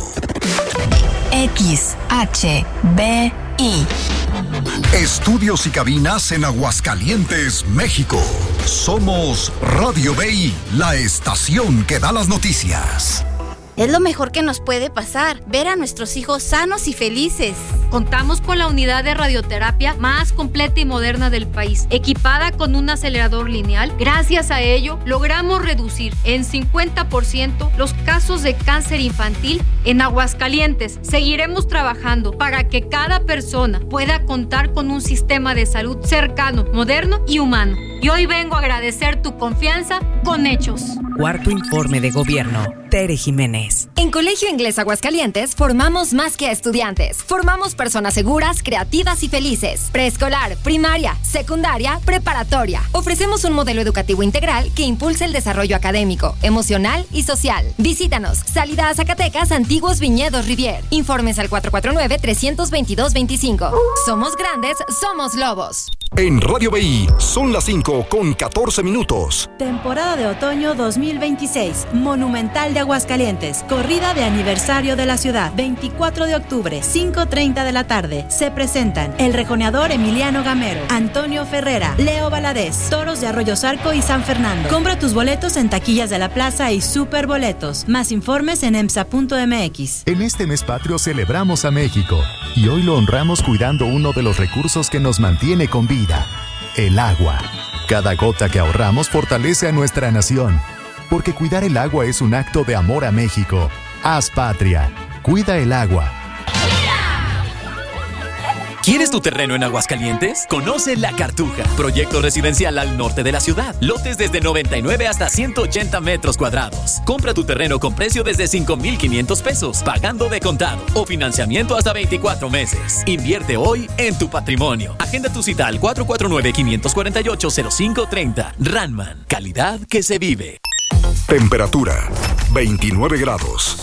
X H B I. Estudios y cabinas en Aguascalientes, México. Somos Radio B I, la estación que da las noticias. Es lo mejor que nos puede pasar, ver a nuestros hijos sanos y felices. Contamos con la unidad de radioterapia más completa y moderna del país, equipada con un acelerador lineal. Gracias a ello, logramos reducir en cincuenta por ciento los casos de cáncer infantil en Aguascalientes. Seguiremos trabajando para que cada persona pueda contar con un sistema de salud cercano, moderno y humano. Y hoy vengo a agradecer tu confianza con hechos. Cuarto informe de gobierno. Tere Jiménez. En Colegio Inglés Aguascalientes formamos más que a estudiantes. Formamos personas seguras, creativas y felices. Preescolar, primaria, secundaria, preparatoria. Ofrecemos un modelo educativo integral que impulsa el desarrollo académico, emocional y social. Visítanos. Salida a Zacatecas, Antiguos Viñedos Rivier. Informes al cuatro cuatro nueve, tres dos dos, dos cinco. Somos grandes, somos lobos. En Radio B I son las cinco con catorce minutos. Temporada de otoño dos mil veintiséis. Monumental de Aguascalientes. Corrida de aniversario de la ciudad. veinticuatro de octubre, cinco treinta de la tarde. Se presentan el rejoneador Emiliano Gamero, Antonio Ferrera, Leo Valadez, Toros de Arroyo Zarco y San Fernando. Compra tus boletos en taquillas de la plaza y Superboletos. Más informes en emsa punto m x. En este mes patrio celebramos a México y hoy lo honramos cuidando uno de los recursos que nos mantiene con vida. El agua. Cada gota que ahorramos fortalece a nuestra nación. Porque cuidar el agua es un acto de amor a México. Haz patria. Cuida el agua. ¿Quieres tu terreno en Aguascalientes? Conoce La Cartuja, proyecto residencial al norte de la ciudad. Lotes desde noventa y nueve hasta ciento ochenta metros cuadrados. Compra tu terreno con precio desde cinco mil quinientos pesos, pagando de contado o financiamiento hasta veinticuatro meses. Invierte hoy en tu patrimonio. Agenda tu cita al cuatro cuatro nueve, cinco cuatro ocho, cero cinco tres cero. Ranman, calidad que se vive. Temperatura, veintinueve grados.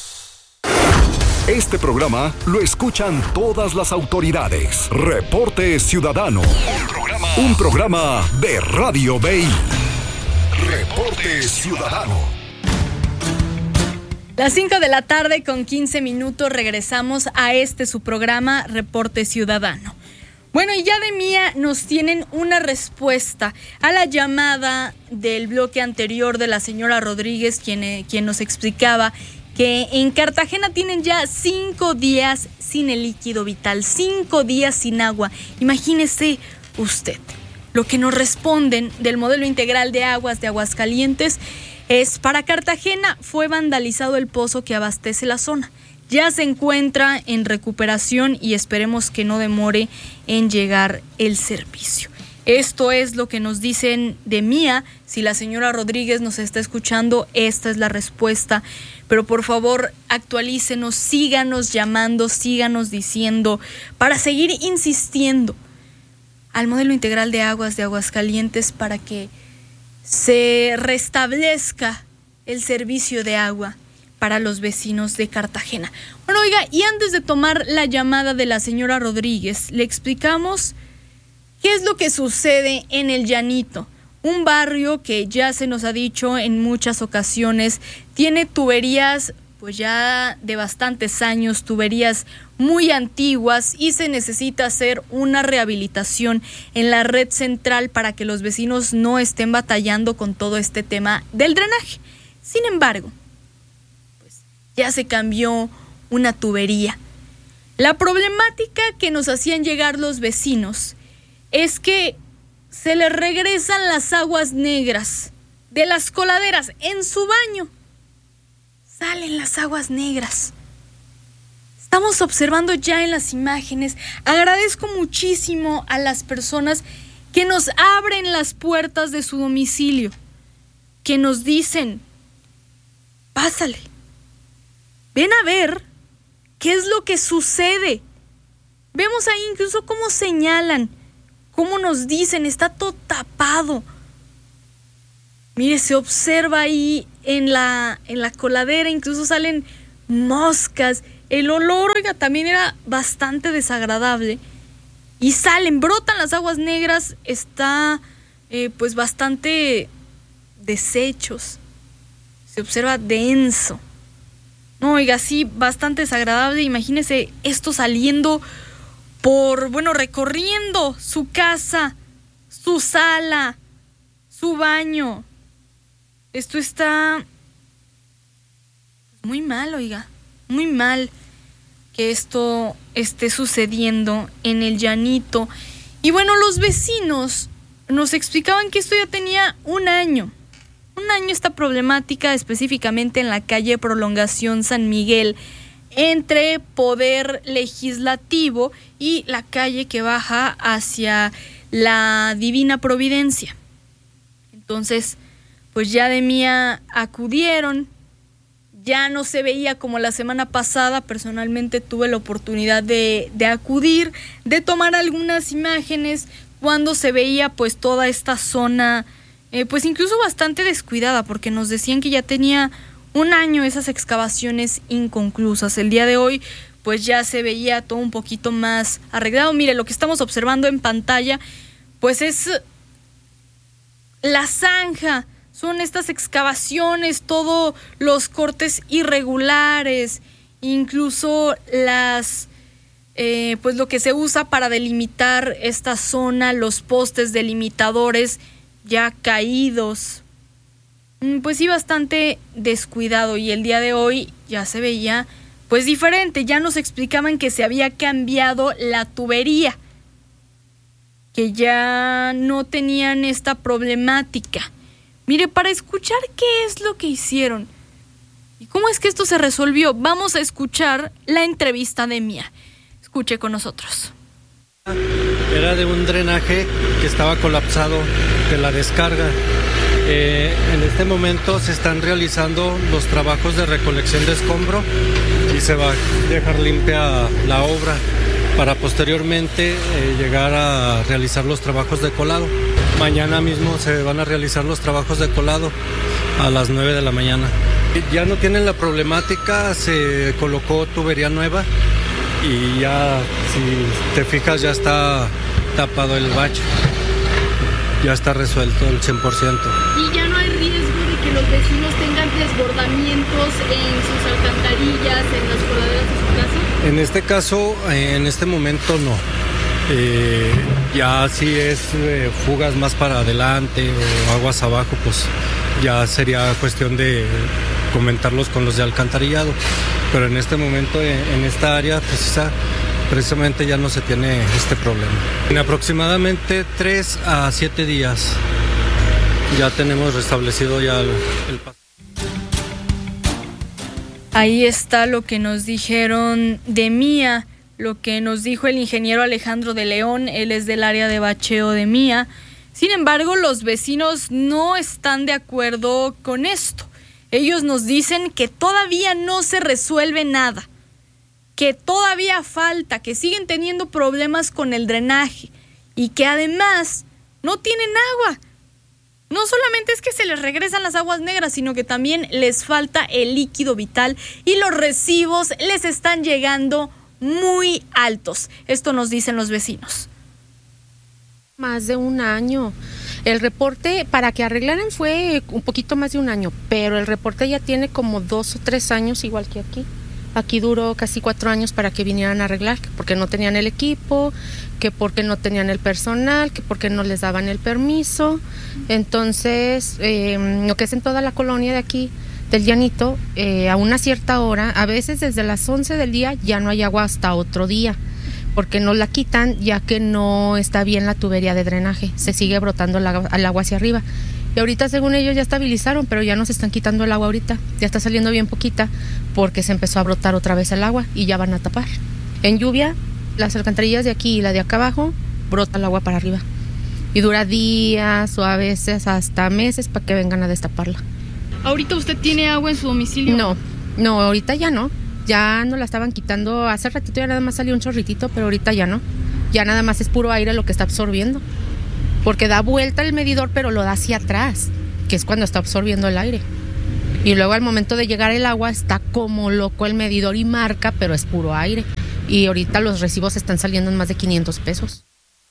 Este programa lo escuchan todas las autoridades. Reporte Ciudadano. Un programa, un programa de Radio B I. Reporte Ciudadano. Las cinco de la tarde con quince minutos regresamos a este su programa Reporte Ciudadano. Bueno, y ya de Mía nos tienen una respuesta a la llamada del bloque anterior de la señora Rodríguez, quien, eh, quien nos explicaba que en Cartagena tienen ya cinco días sin el líquido vital, cinco días sin agua. Imagínese usted. Lo que nos responden del modelo integral de aguas de Aguascalientes es: para Cartagena fue vandalizado el pozo que abastece la zona. Ya se encuentra en recuperación y esperemos que no demore en llegar el servicio. Esto es lo que nos dicen de Mía. Si la señora Rodríguez nos está escuchando, esta es la respuesta. Pero por favor, actualícenos, síganos llamando, síganos diciendo, para seguir insistiendo al modelo integral de aguas de Aguascalientes para que se restablezca el servicio de agua para los vecinos de Cartagena. Bueno, oiga, y antes de tomar la llamada de la señora Rodríguez, le explicamos qué es lo que sucede en el Llanito, un barrio que ya se nos ha dicho en muchas ocasiones, tiene tuberías pues ya de bastantes años, tuberías muy antiguas, y se necesita hacer una rehabilitación en la red central para que los vecinos no estén batallando con todo este tema del drenaje. Sin embargo, pues ya se cambió una tubería. La problemática que nos hacían llegar los vecinos es que se les regresan las aguas negras de las coladeras en su baño salen las aguas negras. Estamos observando ya en las imágenes. Agradezco muchísimo a las personas que nos abren las puertas de su domicilio, que nos dicen, pásale, ven a ver qué es lo que sucede. Vemos ahí incluso cómo señalan, cómo nos dicen, está todo tapado. Mire, se observa ahí en la, en la coladera, incluso salen moscas. El olor, oiga, también era bastante desagradable. Y salen, brotan las aguas negras, está eh, pues bastante deshechos. Se observa denso. No, oiga, sí, bastante desagradable. Imagínese esto saliendo por, bueno, recorriendo su casa, su sala, su baño. Esto está muy mal, oiga, muy mal que esto esté sucediendo en el Llanito. Y bueno, los vecinos nos explicaban que esto ya tenía un año. Un año esta problemática, específicamente en la calle Prolongación San Miguel, entre Poder Legislativo y la calle que baja hacia la Divina Providencia. Entonces, pues ya de Mía acudieron, ya no se veía como la semana pasada. Personalmente tuve la oportunidad de, de acudir, de tomar algunas imágenes cuando se veía pues toda esta zona, eh, pues incluso bastante descuidada, porque nos decían que ya tenía un año esas excavaciones inconclusas. El día de hoy pues ya se veía todo un poquito más arreglado. Mire, lo que estamos observando en pantalla pues es la zanja. Son estas excavaciones, todos los cortes irregulares, incluso las, eh, pues lo que se usa para delimitar esta zona, los postes delimitadores ya caídos. Pues sí, bastante descuidado, y el día de hoy ya se veía pues diferente. Ya nos explicaban que se había cambiado la tubería, que ya no tenían esta problemática. Mire, para escuchar qué es lo que hicieron y cómo es que esto se resolvió, vamos a escuchar la entrevista de Mía. Escuche con nosotros. Era de un drenaje que estaba colapsado de la descarga. Eh, en este momento se están realizando los trabajos de recolección de escombro y se va a dejar limpia la obra para posteriormente eh, llegar a realizar los trabajos de colado. Mañana mismo se van a realizar los trabajos de colado a las nueve de la mañana. Ya no tienen la problemática, se colocó tubería nueva y ya, si te fijas, ya está tapado el bache. Ya está resuelto el cien por ciento. ¿Y ya no hay riesgo de que los vecinos tengan desbordamientos en sus alcantarillas, en las coladeras de su casa? En este caso, en este momento no. Eh, ya si es eh, fugas más para adelante o aguas abajo, pues ya sería cuestión de comentarlos con los de alcantarillado. Pero en este momento, en, en esta área precisa, precisamente ya no se tiene este problema. En aproximadamente tres a siete días ya tenemos restablecido ya el, el paso. Ahí está lo que nos dijeron de Mía, lo que nos dijo el ingeniero Alejandro de León. Él es del área de bacheo de Mía. Sin embargo, los vecinos no están de acuerdo con esto. Ellos nos dicen que todavía no se resuelve nada, que todavía falta, que siguen teniendo problemas con el drenaje y que además no tienen agua. No solamente es que se les regresan las aguas negras, sino que también les falta el líquido vital y los recibos les están llegando muy altos. Esto nos dicen los vecinos. Más de un año. El reporte para que arreglaran fue un poquito más de un año, pero el reporte ya tiene como dos o tres años, igual que aquí. Aquí duró casi cuatro años para que vinieran a arreglar, porque no tenían el equipo, que porque no tenían el personal, que porque no les daban el permiso. Entonces, eh, lo que es en toda la colonia de aquí, del Llanito, eh, a una cierta hora, a veces desde las once del día ya no hay agua hasta otro día, porque no la quitan ya que no está bien la tubería de drenaje, se sigue brotando el agua, el agua hacia arriba. Y ahorita según ellos ya estabilizaron, pero ya nos están quitando el agua ahorita. Ya está saliendo bien poquita porque se empezó a brotar otra vez el agua y ya van a tapar. En lluvia, las alcantarillas de aquí y la de acá abajo, brota el agua para arriba. Y dura días o a veces hasta meses para que vengan a destaparla. ¿Ahorita usted tiene agua en su domicilio? No, no, ahorita ya no. Ya no la estaban quitando. Hace ratito ya nada más salió un chorritito, pero ahorita ya no. Ya nada más es puro aire lo que está absorbiendo. Porque da vuelta el medidor, pero lo da hacia atrás, que es cuando está absorbiendo el aire. Y luego al momento de llegar el agua está como loco el medidor y marca, pero es puro aire. Y ahorita los recibos están saliendo en más de quinientos pesos.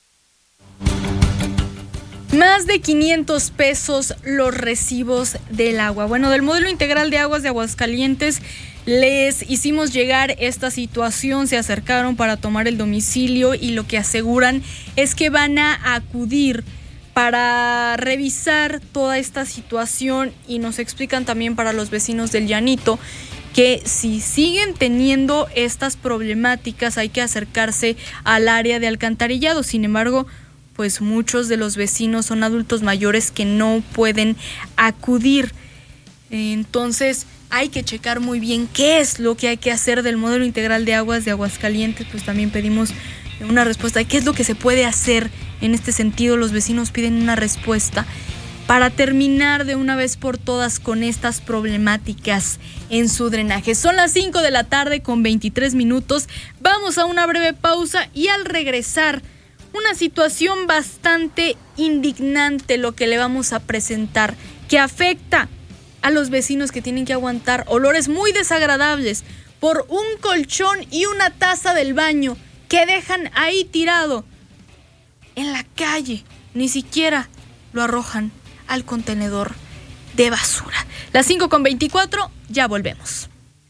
Más de quinientos pesos los recibos del agua. Bueno, del modelo integral de aguas de Aguascalientes les hicimos llegar esta situación, se acercaron para tomar el domicilio y lo que aseguran es que van a acudir para revisar toda esta situación y nos explican también para los vecinos del Llanito que si siguen teniendo estas problemáticas hay que acercarse al área de alcantarillado. Sin embargo, pues muchos de los vecinos son adultos mayores que no pueden acudir. Entonces hay que checar muy bien qué es lo que hay que hacer del modelo integral de aguas de Aguascalientes. Pues también pedimos una respuesta de qué es lo que se puede hacer en este sentido. Los vecinos piden una respuesta para terminar de una vez por todas con estas problemáticas en su drenaje. Son las cinco de la tarde con veintitrés minutos. Vamos a una breve pausa y al regresar, una situación bastante indignante lo que le vamos a presentar, que afecta a los vecinos que tienen que aguantar olores muy desagradables por un colchón y una taza del baño que dejan ahí tirado en la calle. Ni siquiera lo arrojan al contenedor de basura. Las cinco con veinticuatro, ya volvemos.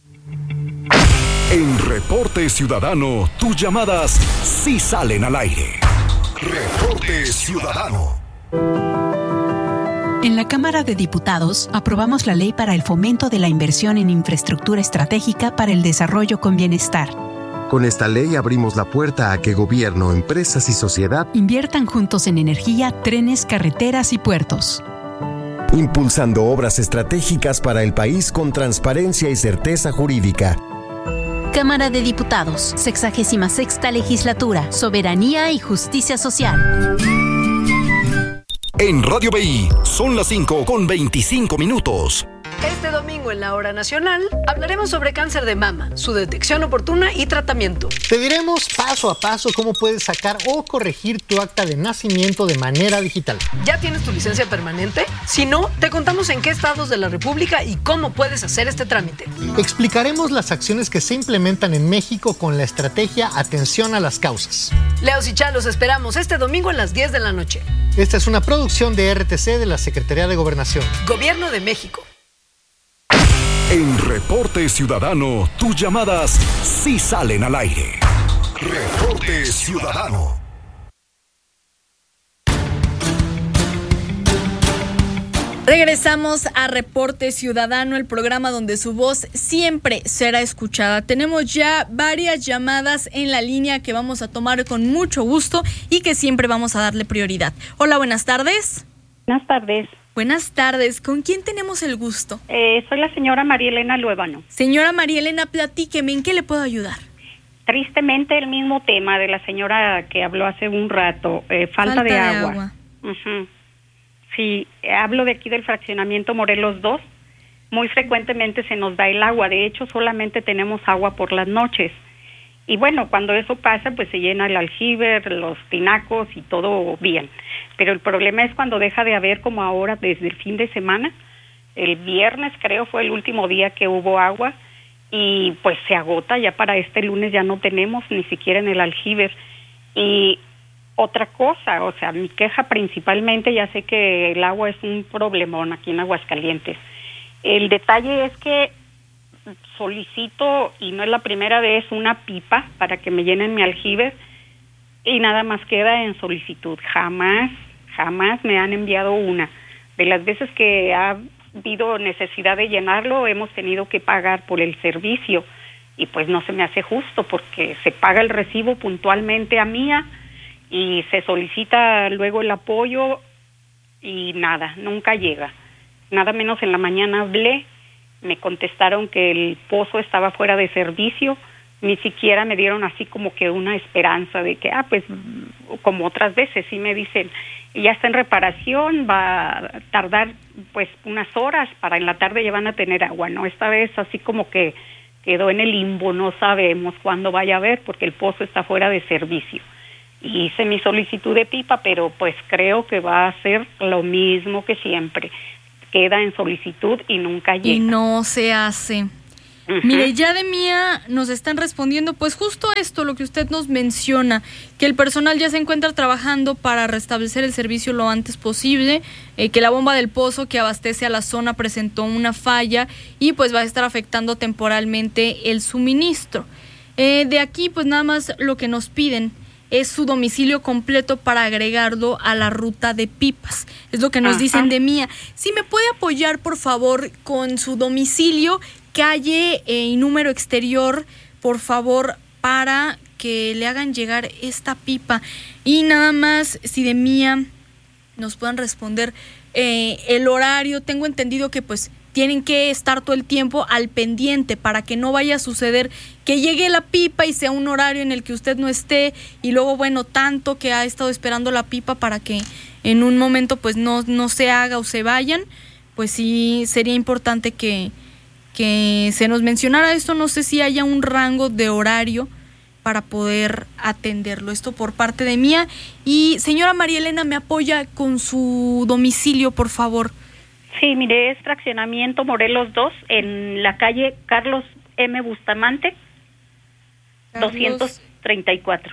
En Reporte Ciudadano, tus llamadas sí salen al aire. Reporte Ciudadano. En la Cámara de Diputados aprobamos la ley para el fomento de la inversión en infraestructura estratégica para el desarrollo con bienestar. Con esta ley abrimos la puerta a que gobierno, empresas y sociedad inviertan juntos en energía, trenes, carreteras y puertos. Impulsando obras estratégicas para el país con transparencia y certeza jurídica. Cámara de Diputados, sexagésima sexta legislatura, soberanía y justicia social. En Radio B I son las cinco con veinticinco minutos. Este domingo en la Hora Nacional hablaremos sobre cáncer de mama, su detección oportuna y tratamiento. Te diremos paso a paso cómo puedes sacar o corregir tu acta de nacimiento de manera digital. ¿Ya tienes tu licencia permanente? Si no, te contamos en qué estados de la República y cómo puedes hacer este trámite. Explicaremos las acciones que se implementan en México con la estrategia Atención a las Causas. Leos y Chá, los esperamos este domingo a las diez de la noche. Esta es una producción de R T C de la Secretaría de Gobernación. Gobierno de México. En Reporte Ciudadano, tus llamadas sí salen al aire. Reporte Ciudadano. Regresamos a Reporte Ciudadano, el programa donde su voz siempre será escuchada. Tenemos ya varias llamadas en la línea que vamos a tomar con mucho gusto y que siempre vamos a darle prioridad. Hola, buenas tardes. Buenas tardes. Buenas tardes. ¿Con quién tenemos el gusto? Eh, soy la señora María Elena Luébano. Señora María Elena, platíqueme, ¿en qué le puedo ayudar? Tristemente el mismo tema de la señora que habló hace un rato, eh, falta, falta de, de agua. agua. Uh-huh. Sí, hablo de aquí del fraccionamiento Morelos dos. Muy frecuentemente se nos da el agua, de hecho solamente tenemos agua por las noches. Y bueno, cuando eso pasa, pues se llena el aljibe, los tinacos y todo bien. Pero el problema es cuando deja de haber, como ahora, desde el fin de semana. El viernes, creo, fue el último día que hubo agua. Y pues se agota, ya para este lunes ya no tenemos, ni siquiera en el aljibe. Y otra cosa, o sea, mi queja principalmente, ya sé que el agua es un problemón aquí en Aguascalientes. El detalle es que solicito, y no es la primera vez, una pipa para que me llenen mi aljibe y nada más queda en solicitud. Jamás, jamás me han enviado una. De las veces que ha habido necesidad de llenarlo, hemos tenido que pagar por el servicio y pues no se me hace justo porque se paga el recibo puntualmente a mía y se solicita luego el apoyo y nada, nunca llega. Nada menos en la mañana hablé, me contestaron que el pozo estaba fuera de servicio, ni siquiera me dieron así como que una esperanza de que, ah, pues, como otras veces, sí me dicen, ya está en reparación, va a tardar, pues, unas horas, para en la tarde ya van a tener agua, ¿no? Esta vez así como que quedó en el limbo, no sabemos cuándo vaya a haber, porque el pozo está fuera de servicio. Hice mi solicitud de pipa, pero pues creo que va a ser lo mismo que siempre. Queda en solicitud y nunca llega. Y no se hace. Uh-huh. Mire, ya de Mía nos están respondiendo pues justo esto, lo que usted nos menciona, que el personal ya se encuentra trabajando para restablecer el servicio lo antes posible, eh, que la bomba del pozo que abastece a la zona presentó una falla y pues va a estar afectando temporalmente el suministro. Eh, de aquí pues nada más lo que nos piden es su domicilio completo para agregarlo a la ruta de pipas. Es lo que nos Ajá. dicen de Mía. Si me puede apoyar, por favor, con su domicilio, calle eh, y número exterior, por favor, para que le hagan llegar esta pipa. Y nada más, si de Mía nos puedan responder eh, el horario. Tengo entendido que pues tienen que estar todo el tiempo al pendiente para que no vaya a suceder que llegue la pipa y sea un horario en el que usted no esté y luego, bueno, tanto que ha estado esperando la pipa para que en un momento pues no, no se haga o se vayan, pues sí sería importante que, que se nos mencionara esto. No sé si haya un rango de horario para poder atenderlo. Esto por parte de Mía. Y señora María Elena, ¿me apoya con su domicilio, por favor? Sí, mire, es Fraccionamiento Morelos dos, en la calle Carlos M. Bustamante, Carlos, doscientos treinta y cuatro.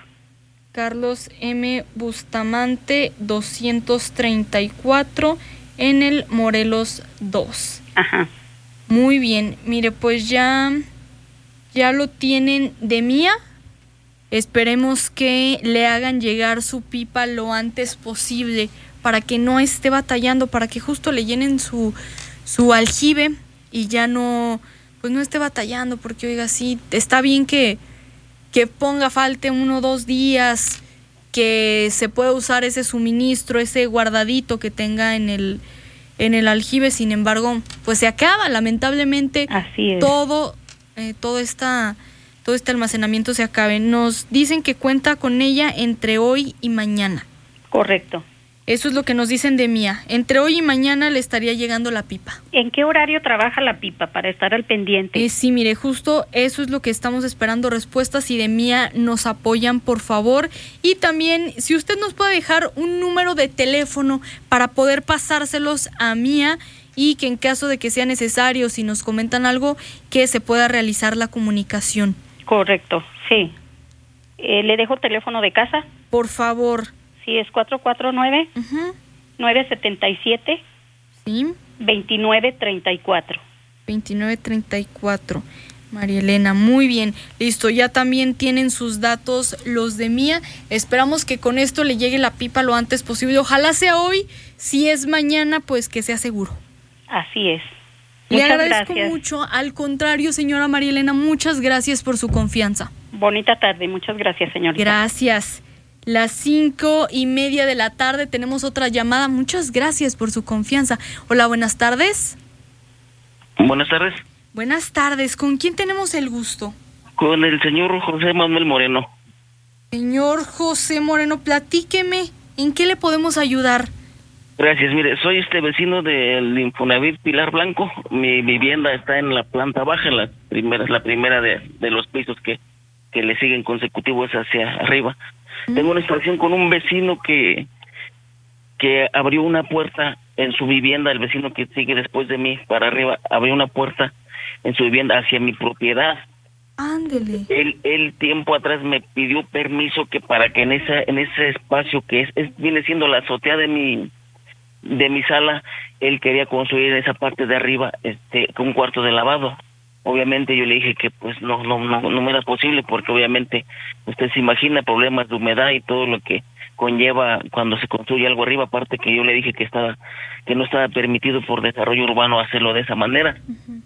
Carlos M. Bustamante, doscientos treinta y cuatro, en el Morelos dos. Ajá. Muy bien, mire, pues ya, ya lo tienen de Mía. Esperemos que le hagan llegar su pipa lo antes posible, para que no esté batallando, para que justo le llenen su, su aljibe y ya no, pues no esté batallando, porque oiga, sí, está bien que, que ponga falte uno o dos días, que se pueda usar ese suministro, ese guardadito que tenga en el, en el aljibe, sin embargo, pues se acaba, lamentablemente. Así es. todo, eh, todo esta, todo este almacenamiento se acabe. Nos dicen que cuenta con ella entre hoy y mañana. Correcto. Eso es lo que nos dicen de Mía. Entre hoy y mañana le estaría llegando la pipa. ¿En qué horario trabaja la pipa para estar al pendiente? Eh, sí, mire, justo eso es lo que estamos esperando respuestas, y de Mía nos apoyan, por favor. Y también, si usted nos puede dejar un número de teléfono para poder pasárselos a Mía, y que en caso de que sea necesario, si nos comentan algo, que se pueda realizar la comunicación. Correcto, sí. Eh, ¿Le dejo teléfono de casa? Por favor. Sí, es cuatro cuatro nueve, uh-huh. nueve siete siete, sí. veintinueve treinta y cuatro. veintinueve treinta y cuatro. María Elena, muy bien. Listo, ya también tienen sus datos los de Mía. Esperamos que con esto le llegue la pipa lo antes posible. Ojalá sea hoy. Si es mañana, pues que sea seguro. Así es. Le muchas agradezco gracias. mucho. Al contrario, señora María Elena, muchas gracias por su confianza. Bonita tarde. Muchas gracias, señorita. Gracias. Las cinco y media de la tarde tenemos otra llamada. Muchas gracias por su confianza. Hola, buenas tardes. Buenas tardes. Buenas tardes. ¿Con quién tenemos el gusto? Con el señor José Manuel Moreno. Señor José Moreno, platíqueme. ¿En qué le podemos ayudar? Gracias. Mire, soy este vecino del Infonavit Pilar Blanco. Mi vivienda está en la planta baja, en la primera, la primera de, de los pisos que, que le siguen consecutivos hacia arriba. Tengo una situación con un vecino que que abrió una puerta en su vivienda, el vecino que sigue después de mí para arriba, abrió una puerta en su vivienda hacia mi propiedad. Ándele. Él, él tiempo atrás me pidió permiso que para que en esa en ese espacio que es, es viene siendo la azotea de mi de mi sala, él quería construir en esa parte de arriba este un cuarto de lavado. Obviamente yo le dije que pues no no no no me era posible, porque obviamente usted se imagina problemas de humedad y todo lo que conlleva cuando se construye algo arriba. Aparte que yo le dije que estaba que no estaba permitido por desarrollo urbano hacerlo de esa manera. Uh-huh.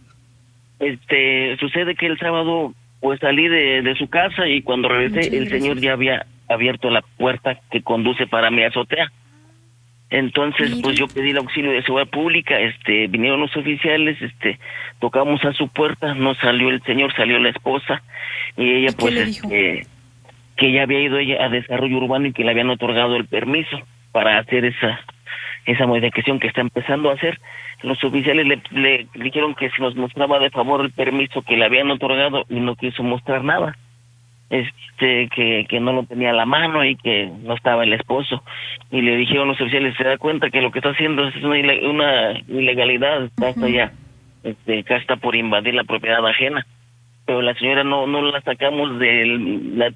Este sucede que el sábado pues salí de, de su casa y cuando regresé el señor ya había abierto la puerta que conduce para mi azotea. Entonces, Mira. pues yo pedí el auxilio de seguridad pública, este, vinieron los oficiales, este, tocamos a su puerta, no salió el señor, salió la esposa, y ella ¿Y pues, qué le dijo? este, que ya había ido ella a desarrollo urbano y que le habían otorgado el permiso para hacer esa, esa modificación que está empezando a hacer. Los oficiales le, le dijeron que si nos mostraba de favor el permiso que le habían otorgado y no quiso mostrar nada. Este, que, que no lo tenía a la mano y que no estaba el esposo, y le dijeron los oficiales, se da cuenta que lo que está haciendo es una, ile- una ilegalidad, está hasta allá, este, acá está por invadir la propiedad ajena, pero la señora no, no la sacamos de la